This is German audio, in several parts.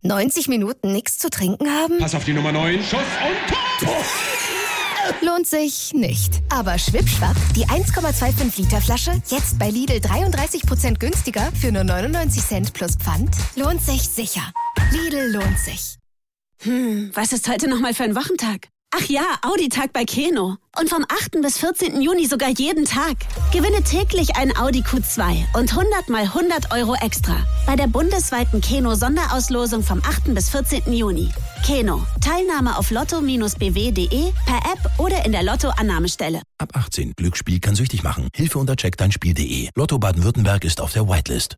90 Minuten nichts zu trinken haben? Pass auf die Nummer 9, Schuss und Tor! Lohnt sich nicht. Aber schwippschwapp, die 1,25 Liter Flasche, jetzt bei Lidl 33% günstiger für nur 99 Cent plus Pfand, lohnt sich sicher. Lidl lohnt sich. Was ist heute nochmal für ein Wochentag? Ach ja, Audi-Tag bei Keno. Und vom 8. bis 14. Juni sogar jeden Tag. Gewinne täglich ein Audi Q2 und 100 mal 100 € extra. Bei der bundesweiten Keno-Sonderauslosung vom 8. bis 14. Juni. Keno. Teilnahme auf lotto-bw.de, per App oder in der Lotto-Annahmestelle. Ab 18. Glücksspiel kann süchtig machen. Hilfe unter checkdeinspiel.de. Lotto Baden-Württemberg ist auf der Whitelist.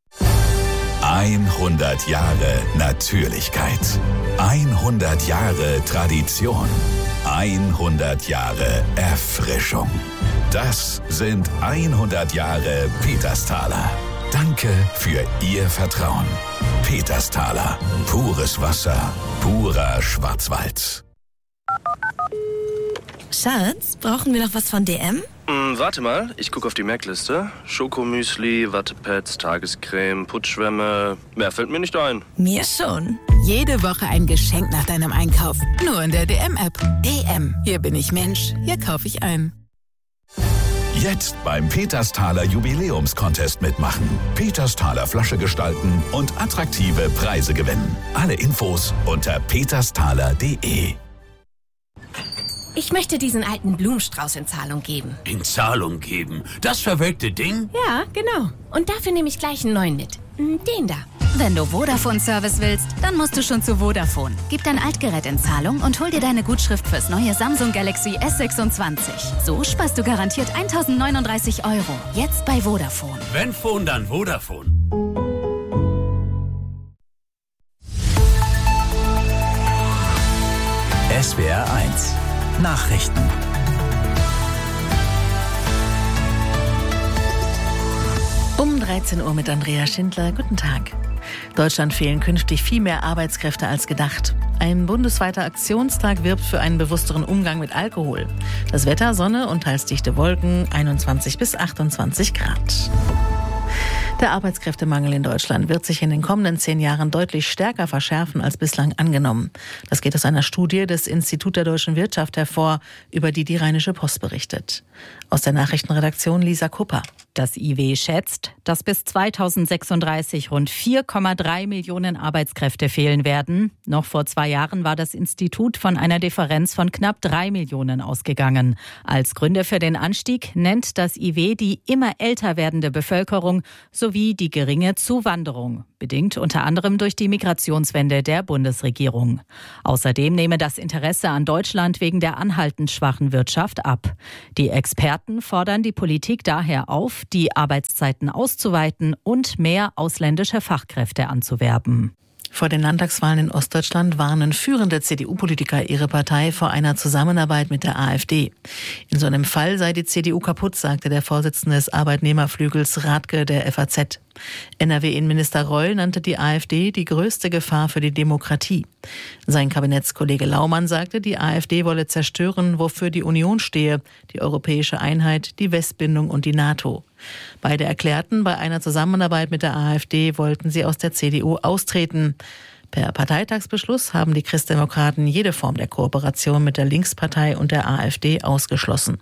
100 Jahre Natürlichkeit. 100 Jahre Tradition. 100 Jahre Erfrischung. Das sind 100 Jahre Petersthaler. Danke für Ihr Vertrauen. Petersthaler. Pures Wasser. Purer Schwarzwald. Schatz, brauchen wir noch was von DM? Warte mal, ich gucke auf die Merkliste. Schokomüsli, Wattepads, Tagescreme, Putzschwämme. Mehr fällt mir nicht ein. Mir schon. Jede Woche ein Geschenk nach deinem Einkauf. Nur in der DM-App. DM. Hier bin ich Mensch. Hier kaufe ich ein. Jetzt beim Petersthaler Jubiläumscontest mitmachen. Petersthaler Flasche gestalten und attraktive Preise gewinnen. Alle Infos unter petersthaler.de. Ich möchte diesen alten Blumenstrauß in Zahlung geben. In Zahlung geben? Das verwelkte Ding? Ja, genau. Und dafür nehme ich gleich einen neuen mit. Den da. Wenn du Vodafone-Service willst, dann musst du schon zu Vodafone. Gib dein Altgerät in Zahlung und hol dir deine Gutschrift fürs neue Samsung Galaxy S26. So sparst du garantiert 1.039 €. Jetzt bei Vodafone. Wenn Phone, dann Vodafone. SWR 1 Nachrichten. Um 13 Uhr mit Andrea Schindler. Guten Tag. Deutschland fehlen künftig viel mehr Arbeitskräfte als gedacht. Ein bundesweiter Aktionstag wirbt für einen bewussteren Umgang mit Alkohol. Das Wetter, Sonne und teils dichte Wolken, 21 bis 28 Grad. Der Arbeitskräftemangel in Deutschland wird sich in den kommenden 10 Jahren deutlich stärker verschärfen als bislang angenommen. Das geht aus einer Studie des Instituts der deutschen Wirtschaft hervor, über die Rheinische Post berichtet. Aus der Nachrichtenredaktion Lisa Kupper. Das IW schätzt, dass bis 2036 rund 4,3 Millionen Arbeitskräfte fehlen werden. Noch vor 2 Jahren war das Institut von einer Differenz von knapp 3 Millionen ausgegangen. Als Gründe für den Anstieg nennt das IW die immer älter werdende Bevölkerung sowie die geringe Zuwanderung, bedingt unter anderem durch die Migrationswende der Bundesregierung. Außerdem nehme das Interesse an Deutschland wegen der anhaltend schwachen Wirtschaft ab. Die Experten fordern die Politik daher auf, die Arbeitszeiten auszuweiten und mehr ausländische Fachkräfte anzuwerben. Vor den Landtagswahlen in Ostdeutschland warnen führende CDU-Politiker ihre Partei vor einer Zusammenarbeit mit der AfD. In so einem Fall sei die CDU kaputt, sagte der Vorsitzende des Arbeitnehmerflügels Radke der FAZ. NRW-Innenminister Reul nannte die AfD die größte Gefahr für die Demokratie. Sein Kabinettskollege Laumann sagte, die AfD wolle zerstören, wofür die Union stehe, die europäische Einheit, die Westbindung und die NATO. Beide erklärten, bei einer Zusammenarbeit mit der AfD wollten sie aus der CDU austreten. Per Parteitagsbeschluss haben die Christdemokraten jede Form der Kooperation mit der Linkspartei und der AfD ausgeschlossen.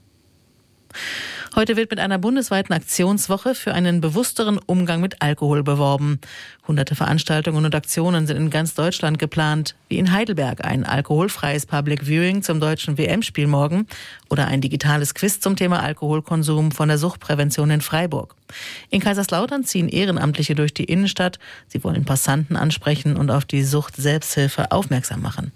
Heute wird mit einer bundesweiten Aktionswoche für einen bewussteren Umgang mit Alkohol beworben. Hunderte Veranstaltungen und Aktionen sind in ganz Deutschland geplant, wie in Heidelberg ein alkoholfreies Public Viewing zum deutschen WM-Spiel morgen oder ein digitales Quiz zum Thema Alkoholkonsum von der Suchtprävention in Freiburg. In Kaiserslautern ziehen Ehrenamtliche durch die Innenstadt. Sie wollen Passanten ansprechen und auf die Sucht-Selbsthilfe aufmerksam machen.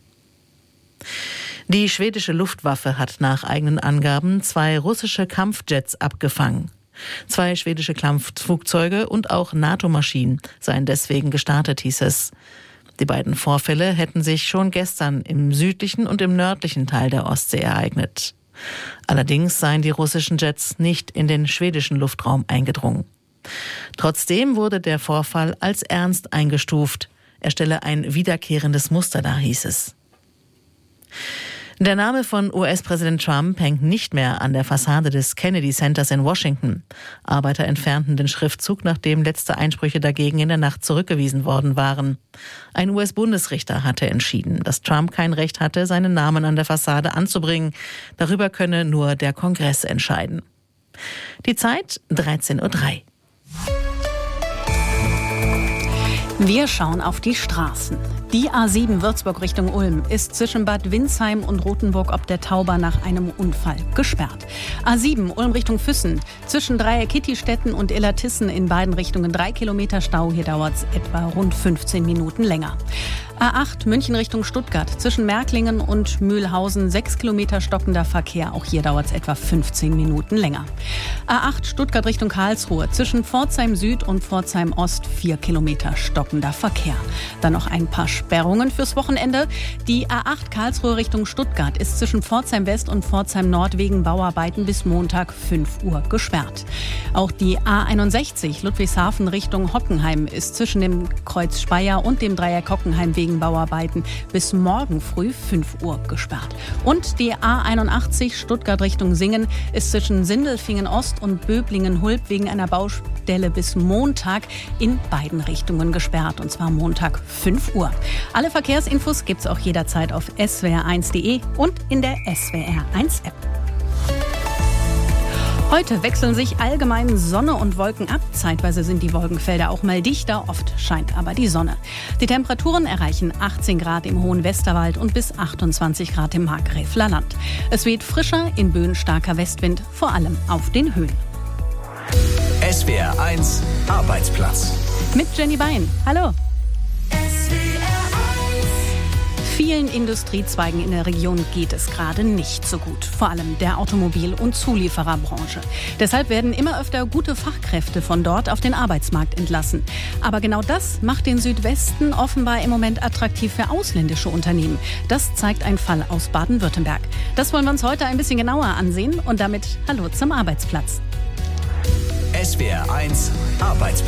Die schwedische Luftwaffe hat nach eigenen Angaben 2 russische Kampfjets abgefangen. 2 schwedische Kampfflugzeuge und auch NATO-Maschinen seien deswegen gestartet, hieß es. Die beiden Vorfälle hätten sich schon gestern im südlichen und im nördlichen Teil der Ostsee ereignet. Allerdings seien die russischen Jets nicht in den schwedischen Luftraum eingedrungen. Trotzdem wurde der Vorfall als ernst eingestuft. Er stelle ein wiederkehrendes Muster dar, hieß es. Der Name von US-Präsident Trump hängt nicht mehr an der Fassade des Kennedy Centers in Washington. Arbeiter entfernten den Schriftzug, nachdem letzte Einsprüche dagegen in der Nacht zurückgewiesen worden waren. Ein US-Bundesrichter hatte entschieden, dass Trump kein Recht hatte, seinen Namen an der Fassade anzubringen. Darüber könne nur der Kongress entscheiden. Die Zeit 13:03 Uhr. Wir schauen auf die Straßen. Die A7 Würzburg Richtung Ulm ist zwischen Bad Windsheim und Rothenburg ob der Tauber nach einem Unfall gesperrt. A7 Ulm Richtung Füssen zwischen Dreieck-Kittistetten und Illertissen in beiden Richtungen 3 Kilometer Stau. Hier dauert es etwa rund 15 Minuten länger. A8 München Richtung Stuttgart zwischen Märklingen und Mühlhausen 6 Kilometer stockender Verkehr. Auch hier dauert es etwa 15 Minuten länger. A8 Stuttgart Richtung Karlsruhe zwischen Pforzheim Süd und Pforzheim Ost 4 Kilometer stockender Verkehr. Dann noch ein paar Sperrungen fürs Wochenende. Die A8 Karlsruhe Richtung Stuttgart ist zwischen Pforzheim West und Pforzheim Nord wegen Bauarbeiten bis Montag 5 Uhr gesperrt. Auch die A61 Ludwigshafen Richtung Hockenheim ist zwischen dem Kreuz Speyer und dem Dreieck Hockenheim wegen Bauarbeiten bis morgen früh 5 Uhr gesperrt. Und die A81 Stuttgart Richtung Singen ist zwischen Sindelfingen Ost und Böblingen-Hulb wegen einer Baustelle bis Montag in beiden Richtungen gesperrt. Und zwar Montag 5 Uhr. Alle Verkehrsinfos gibt's auch jederzeit auf swr1.de und in der SWR1-App. Heute wechseln sich allgemein Sonne und Wolken ab. Zeitweise sind die Wolkenfelder auch mal dichter, oft scheint aber die Sonne. Die Temperaturen erreichen 18 Grad im hohen Westerwald und bis 28 Grad im Markgräfler Land. Es weht frischer, in Böen starker Westwind, vor allem auf den Höhen. SWR1 Arbeitsplatz. Mit Jenny Bein. Hallo. Vielen Industriezweigen in der Region geht es gerade nicht so gut, vor allem der Automobil- und Zuliefererbranche. Deshalb werden immer öfter gute Fachkräfte von dort auf den Arbeitsmarkt entlassen. Aber genau das macht den Südwesten offenbar im Moment attraktiv für ausländische Unternehmen. Das zeigt ein Fall aus Baden-Württemberg. Das wollen wir uns heute ein bisschen genauer ansehen und damit hallo zum Arbeitsplatz. SWR1 Arbeitsplatz.